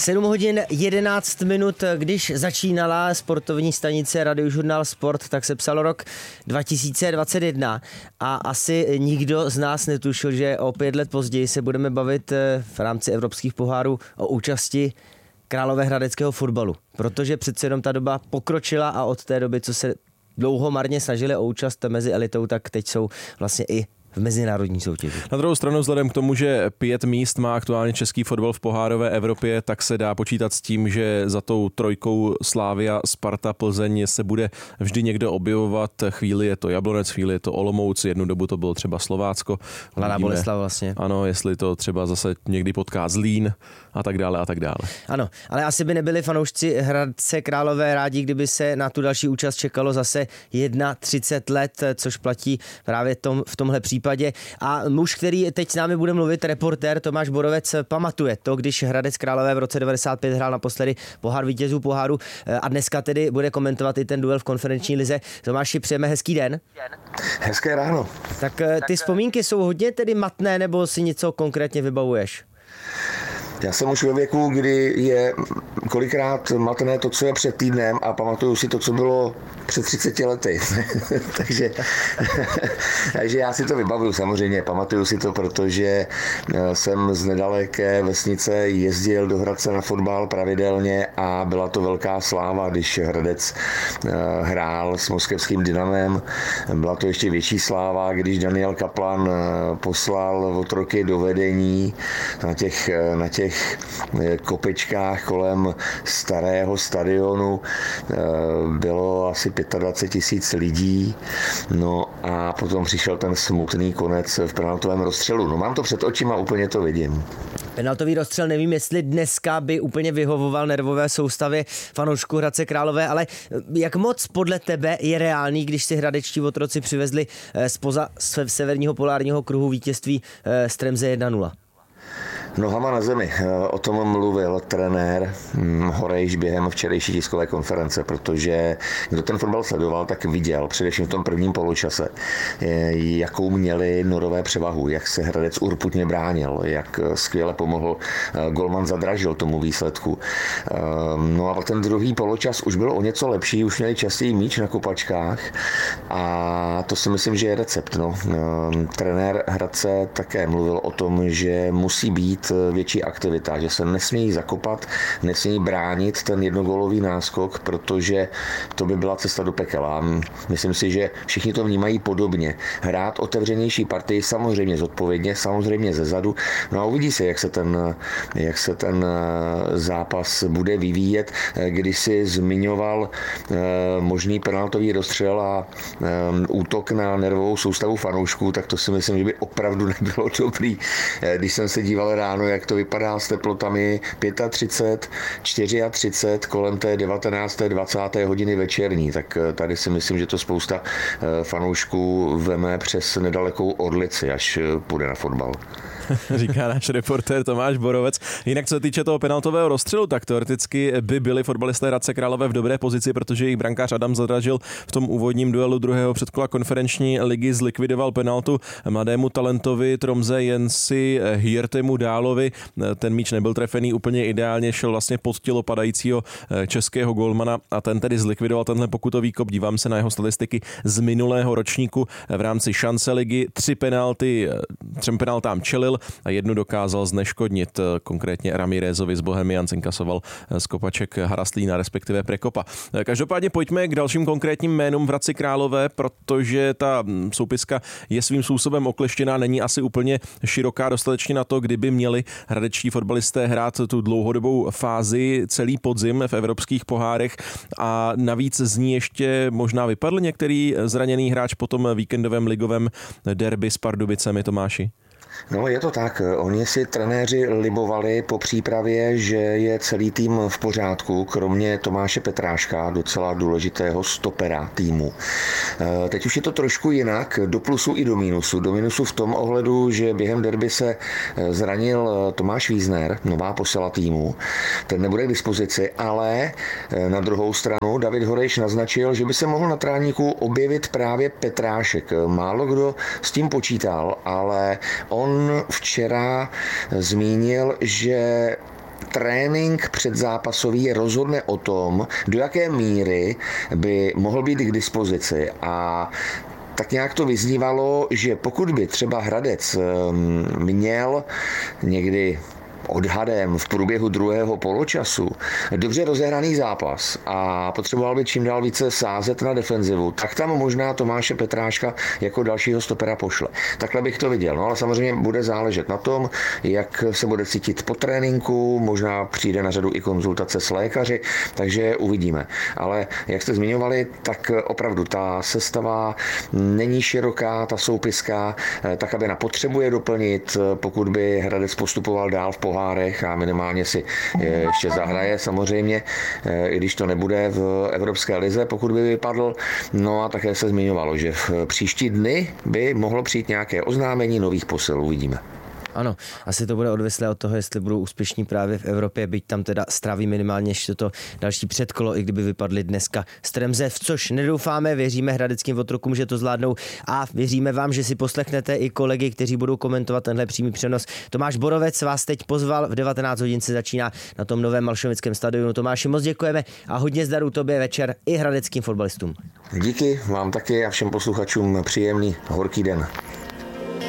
7 hodin 11 minut, když začínala sportovní stanice Radiožurnál Sport, tak se psal rok 2021 a asi nikdo z nás netušil, že o 5 let později se budeme bavit v rámci evropských pohárů o účasti královéhradeckého fotbalu, protože přece jenom ta doba pokročila a od té doby, co se dlouho marně snažili o účast mezi elitou, tak teď jsou vlastně i v mezinárodní soutěži. Na druhou stranu, vzhledem k tomu, že 5 míst má aktuálně český fotbal v pohárové Evropě, tak se dá počítat s tím, že za tou trojkou Slavia, Sparta, Plzeň se bude vždy někdo objevovat. Chvíli je to Jablonec, chvíli je to Olomouc, jednu dobu to bylo třeba Slovácko. Mladá Boleslav vlastně. Ano, jestli to třeba zase někdy potká Zlín a tak dále a tak dále. Ano, ale asi by nebyli fanoušci Hradce Králové rádi, kdyby se na tu další účast čekalo zase 31 let, což platí právě v tomhle případě. A muž, který teď s námi bude mluvit, reportér Tomáš Borovec, pamatuje to, když Hradec Králové v roce 95 hrál naposledy pohár vítězů poháru a dneska tedy bude komentovat i ten duel v konferenční lize. Tomáši, přejeme hezký den. Hezké ráno. Tak ty vzpomínky jsou hodně tedy matné, nebo si něco konkrétně vybavuješ? Já jsem už ve věku, kdy je kolikrát matné to, co je před týdnem a pamatuju si to, co bylo před 30 lety. takže já si to vybavuju samozřejmě, pamatuju si to, protože jsem z nedaleké vesnice jezdil do Hradce na fotbal pravidelně a byla to velká sláva, když Hradec hrál s moskevským Dynamem. Byla to ještě větší sláva, když Daniel Kaplan poslal otroky do vedení na těch kopečkách kolem starého stadionu. Bylo asi 25 000 lidí. No a potom přišel ten smutný konec v penaltovém rozstřelu. No mám to před očima, úplně to vidím. Penaltový rozstřel, nevím, jestli dneska by úplně vyhovoval nervové soustavě fanoušků Hradce Králové, ale jak moc podle tebe je reálný, když si hradečtí otroci přivezli zpoza severního polárního kruhu vítězství z Tremze 1-0? Nohama na zemi. O tom mluvil trenér Horejš během včerejší tiskové konference, protože kdo ten fotbal sledoval, tak viděl především v tom prvním poločase, jakou měli Norové převahu, jak se Hradec urputně bránil, jak skvěle pomohl golman Zadražil tomu výsledku. No a pak ten druhý poločas už byl o něco lepší, už měli častěji míč na kopačkách a to si myslím, že je recept. No. Trenér Hradce také mluvil o tom, že musí být větší aktivita, že se nesmějí zakopat, nesmějí bránit ten jednogólový náskok, protože to by byla cesta do pekel. Myslím si, že všichni to vnímají podobně. Hrát otevřenější partii, samozřejmě zodpovědně, samozřejmě zezadu. No a uvidí se, jak se ten zápas bude vyvíjet. Když si zmiňoval možný penaltový rozstřel a útok na nervovou soustavu fanoušků, tak to si myslím, že by opravdu nebylo dobrý. Když jsem se díval ráno, jak to vypadá s teplotami 35, 34, kolem té 19. 20. hodiny večerní, tak tady si myslím, že to spousta fanoušků veme přes nedalekou Orlici, až půjde na fotbal. Říká náš reportér Tomáš Borovec. Jinak co se týče toho penaltového rozstřelu, tak teoreticky by byli fotbalisté Hradce Králové v dobré pozici, protože jejich brankář Adam Zadražil v tom úvodním duelu druhého předkola konferenční ligy zlikvidoval penaltu mladému talentovi Tromze Jensi Hirtemu Dálovi. Ten míč nebyl trefený úplně ideálně, šel vlastně pod tělo padajícího českého golmana a ten tedy zlikvidoval tenhle pokutový kop. Dívám se na jeho statistiky z minulého ročníku v rámci šance ligy. 3 penaltám čelil a jednu dokázal zneškodnit, konkrétně Ramirezovi z Bohemians inkasoval z kopaček Harastlína, respektive Prekopa. Každopádně pojďme k dalším konkrétním jménům v Hradci Králové, protože ta soupiska je svým způsobem okleštěná, není asi úplně široká dostatečně na to, kdyby měli hradečtí fotbalisté hrát tu dlouhodobou fázi celý podzim v evropských pohárech a navíc z ní ještě možná vypadl některý zraněný hráč po tom víkendovém ligovém derby s Pardubicemi, Tomáši. No je to tak, oni si trenéři libovali po přípravě, že je celý tým v pořádku, kromě Tomáše Petráška, docela důležitého stopera týmu. Teď už je to trošku jinak, do plusu i do mínusu. Do mínusu v tom ohledu, že během derby se zranil Tomáš Wiesner, nová posila týmu, ten nebude k dispozici, ale na druhou stranu David Horejš naznačil, že by se mohl na trávníku objevit právě Petrášek. Málo kdo s tím počítal, ale on včera zmínil, že trénink předzápasový rozhodne o tom, do jaké míry by mohl být k dispozici. A tak nějak to vyznívalo, že pokud by třeba Hradec měl někdy odhadem v průběhu druhého poločasu dobře rozehraný zápas a potřeboval by čím dál více sázet na defenzivu, tak tam možná Tomáše Petráška jako dalšího stopera pošle. Takhle bych to viděl. No ale samozřejmě bude záležet na tom, jak se bude cítit po tréninku, možná přijde na řadu i konzultace s lékaři, takže uvidíme. Ale jak jste zmiňovali, tak opravdu ta sestava není široká, ta soupiská, tak aby na potřebuje doplnit, pokud by Hradec postupoval dál v pohárech a minimálně si ještě zahraje samozřejmě, i když to nebude v Evropské lize, pokud by vypadl. No a také se zmiňovalo, že v příští dny by mohlo přijít nějaké oznámení nových posil, uvidíme. Ano, asi to bude odvislé od toho, jestli budou úspěšní právě v Evropě, byť tam teda stráví minimálně ještě to další předkolo, i kdyby vypadli dneska z Tremze, v což nedoufáme, věříme hradeckým otrokům, že to zvládnou a věříme vám, že si poslechnete i kolegy, kteří budou komentovat tenhle přímý přenos. Tomáš Borovec vás teď pozval, v 19 hodin se začíná na tom novém Malšovickém stadionu. Tomáši, moc děkujeme a hodně zdaru tobě večer i hradeckým fotbalistům. Díky vám taky a všem posluchačům příjemný horký den.